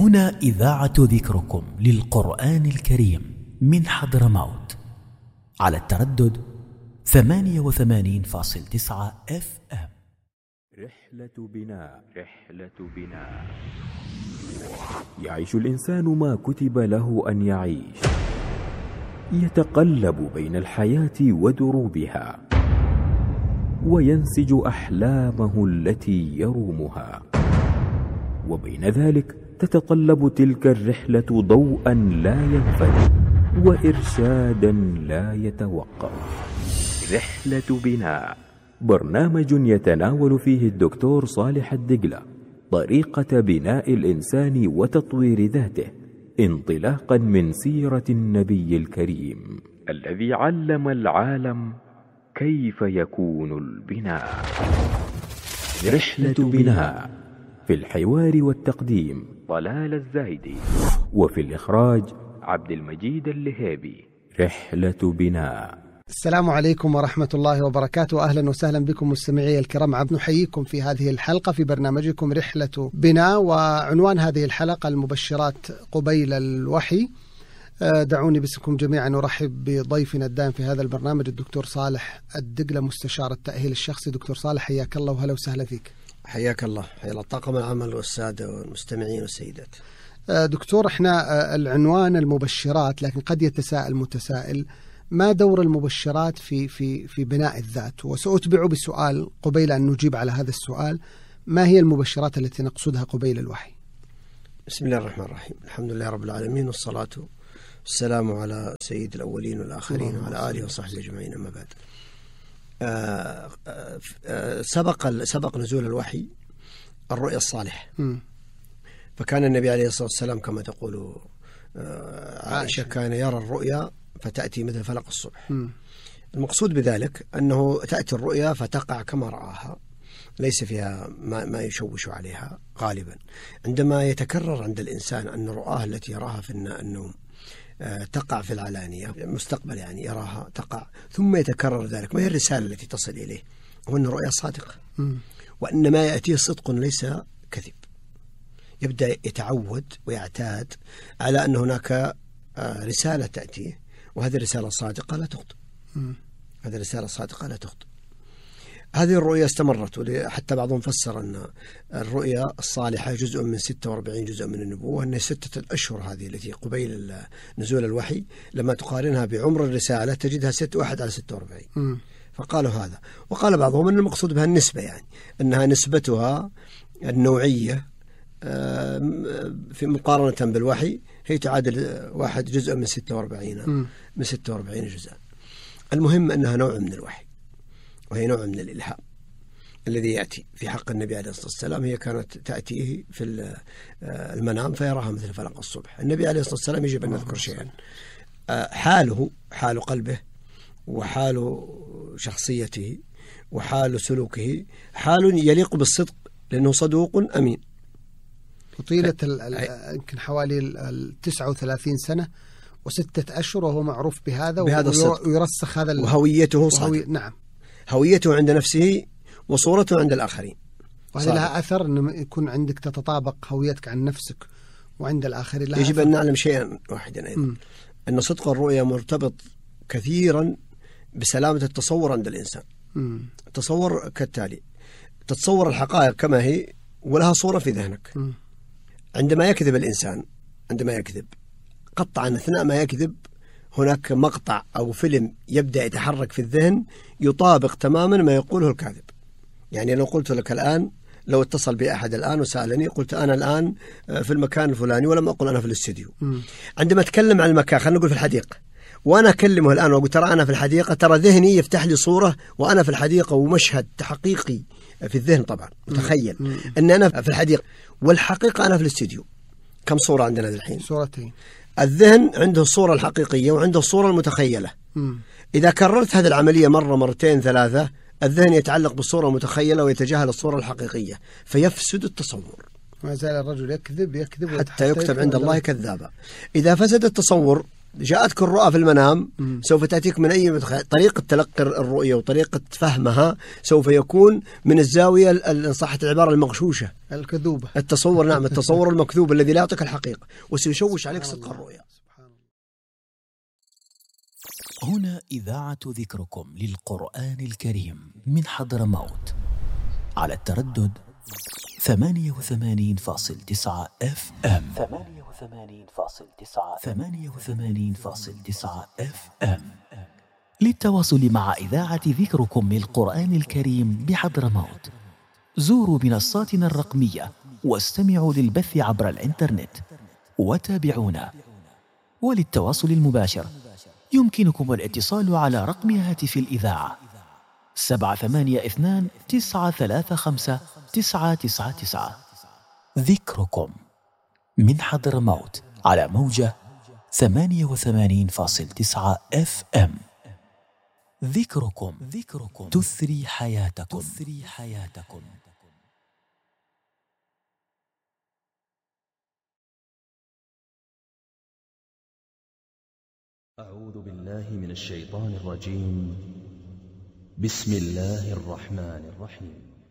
هنا إذاعة ذكركم للقرآن الكريم من حضرموت على التردد 88.9 FM. رحلة بناء يعيش الإنسان ما كتب له أن يعيش، يتقلب بين الحياة ودروبها، وينسج أحلامه التي يرومها، وبين ذلك تتطلب تلك الرحلة ضوءا لا ينفد وإرشادا لا يتوقف. رحلة بناء، برنامج يتناول فيه الدكتور صالح الدقلة طريقة بناء الإنسان وتطوير ذاته، انطلاقا من سيرة النبي الكريم الذي علم العالم كيف يكون البناء. رحلة بناء، في الحوار والتقديم طلال الزايدي، وفي الإخراج عبد المجيد اللهيبي. رحلة بناء. السلام عليكم ورحمة الله وبركاته. أهلا وسهلا بكم مستمعي الكرام. عبد نحييكم في هذه الحلقة في برنامجكم رحلة بناء، وعنوان هذه الحلقة المبشرات قبيل الوحي. دعوني باسمكم جميعا أرحب بضيفنا الدائم في هذا البرنامج الدكتور صالح الدقلة، مستشار التأهيل الشخصي. دكتور صالح حياك الله وهلا وسهلا فيك. حياك الله، حيا الله طاقم العمل والسادة والمستمعين والسيدات. دكتور، احنا العنوان المبشرات، لكن قد يتساءل متسائل ما دور المبشرات في بناء الذات؟ وسأتبع بسؤال قبيل أن نجيب على هذا السؤال: ما هي المبشرات التي نقصدها قبيل الوحي؟ بسم الله الرحمن الرحيم، الحمد لله رب العالمين، والصلاة والسلام على سيد الأولين والآخرين وعلى آله وصحبه أجمعين. أما بعد، سبق نزول الوحي الرؤيا الصالح. فكان النبي عليه الصلاة والسلام كما تقول عائشة كان يرى الرؤيا فتأتي مثل فلق الصبح. المقصود بذلك أنه تأتي الرؤيا فتقع كما رآها، ليس فيها ما يشوش عليها. غالبا عندما يتكرر عند الإنسان أن رؤاه التي يراها في النوم تقع في العلانية، مستقبل يعني يراها تقع، ثم يتكرر ذلك، ما هي الرسالة التي تصل إليه؟ هو أن الرؤيا صادقة، وأن ما يأتيه صدق ليس كذب. يبدأ يتعود ويعتاد على أن هناك رسالة تأتيه، وهذه الرسالة صادقة لا تخطئ. هذه الرسالة صادقة لا تخطئ. هذه الرؤيا استمرت، حتى بعضهم فسر أن الرؤيا الصالحة جزء من 46 جزء من النبوة، أن 6 أشهر هذه التي قبيل نزول الوحي لما تقارنها بعمر الرسالة تجدها 1 على 46. فقالوا هذا، وقال بعضهم أن المقصود بها النسبة، يعني أنها نسبتها النوعية في مقارنة بالوحي هي تعادل 1 جزء من 46 من 46 جزءا. المهم أنها نوع من الوحي، وهي نوع من الإلهام الذي يأتي في حق النبي عليه الصلاة والسلام. هي كانت تأتيه في المنام فيراها مثل فلق الصبح. النبي عليه الصلاة والسلام يجب أن نذكر شيئا: حاله، حال قلبه، وحال شخصيته، وحال سلوكه، حال يليق بالصدق، لأنه صدوق أمين. وطيلة يمكن حوالي 39 سنة و6 أشهر، وهو معروف بهذا ويرسخ هذا وهويته صادق. نعم، هويته عند نفسه وصورته عند الآخرين. وهذا لها أثر أن يكون عندك تتطابق هويتك عن نفسك وعند الآخرين. لها يجب أن نعلم شيئا واحدا أيضا، أن صدق الرؤيا مرتبط كثيرا بسلامة التصور عند الإنسان. التصور كالتالي: تتصور الحقائق كما هي ولها صورة في ذهنك. عندما يكذب الإنسان، عندما يكذب قطعا أثناء ما يكذب هناك مقطع أو فيلم يبدأ يتحرك في الذهن يطابق تماما ما يقوله الكاذب. يعني لو قلت لك الآن، لو اتصل بي أحد الآن وسألني، قلت أنا الآن في المكان الفلاني ولم أقل أنا في الاستديو. عندما أتكلم عن المكان، خلينا نقول في الحديقة، وأنا أكلمه الآن وأقول ترى أنا في الحديقة، ترى ذهني يفتح لي صورة وأنا في الحديقة، ومشهد حقيقي في الذهن طبعا. متخيل أن أنا في الحديقة والحقيقة أنا في الاستديو. كم صورة عندنا الحين؟ صورتين. الذهن عنده الصورة الحقيقية وعنده الصورة المتخيلة. إذا كررت هذه العملية مرة، مرتين، 3، الذهن يتعلق بالصورة المتخيلة ويتجاهل الصورة الحقيقية، فيفسد التصور. ما زال الرجل يكذب حتى يكتب عند الله كذابا. إذا فسد التصور جاءتك الرؤى في المنام سوف تأتيك من أي طريقة تلقي الرؤية وطريقة فهمها سوف يكون من الزاوية إن صحت العبارة المغشوشة الكذوبة، التصور. نعم، التصور المكذوب الذي لا يعطيك الحقيقة وسيشوش عليك صدق الرؤيا. هنا إذاعة ذكركم للقرآن الكريم من حضرموت على التردد 88.9 FM. 88.9 FM. للتواصل مع إذاعة ذكركم للقرآن الكريم بحضرموت زوروا منصاتنا الرقمية واستمعوا للبث عبر الإنترنت وتابعونا. وللتواصل المباشر يمكنكم الاتصال على رقم هاتف الإذاعة 782-935-999. ذكركم من حضرموت على موجة 88.9 FM. ذكركم تثري حياتكم. أعوذ بالله من الشيطان الرجيم. بسم الله الرحمن الرحيم.